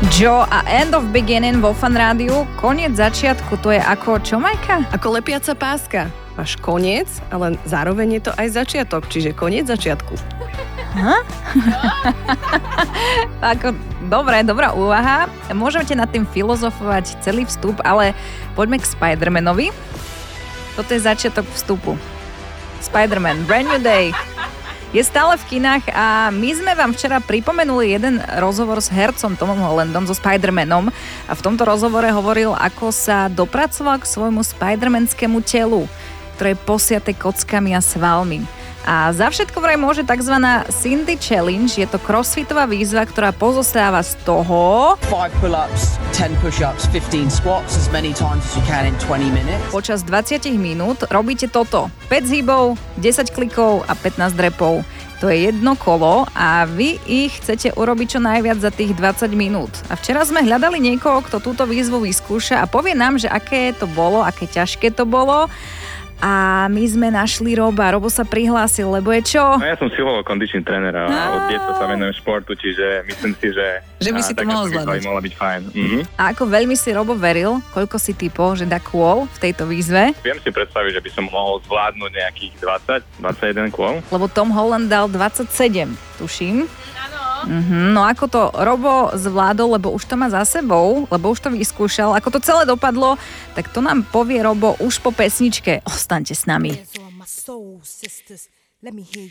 Joe a End of Beginning vo Fan Rádiu. Koniec začiatku, to je ako čo, Majka? Ako lepiaca páska. Máš koniec, ale zároveň je to aj začiatok, čiže koniec začiatku. Ako, dobrá úvaha. Môžete nad tým filozofovať celý vstup, ale poďme k Spider-Manovi. Toto je začiatok vstupu. Spider-Man, Brand New Day. Je stále v kinách a my sme vám včera pripomenuli jeden rozhovor s hercom Tomom Hollandom, so Spider-Manom, a v tomto rozhovore hovoril, ako sa dopracoval k svojmu spidermanskému telu, ktoré je posiate kockami a svalmi. A za všetko vraj môže tzv. Cindy Challenge. Je to crossfitová výzva, ktorá pozostáva z toho 5 pull-ups, 10 push-ups, 15 squats, as many times as you can in 20 minutes. Počas 20 minút robíte toto. 5 zhybov, 10 klikov a 15 drepov. To je jedno kolo a vy ich chcete urobiť čo najviac za tých 20 minút. A včera sme hľadali niekoho, kto túto výzvu vyskúša a povie nám, že aké to bolo, aké ťažké to bolo. A my sme našli Roba. Robo sa prihlásil, lebo je čo? No, ja som silovo kondičný tréner a od detstva sa venujem športu, čiže myslím si, že by si to mohol zvládať. Mohla byť fajn. A ako veľmi si Robo veril, koľko si typol, že dá kôl v tejto výzve? Viem si predstaviť, že by som mohol zvládnuť nejakých 21 kôl. Lebo Tom Holland dal 27, tuším. No ako to Robo zvládol, lebo už to má za sebou, lebo už to vyskúšal, ako to celé dopadlo, tak to nám povie Robo už po pesničke. Ostaňte s nami.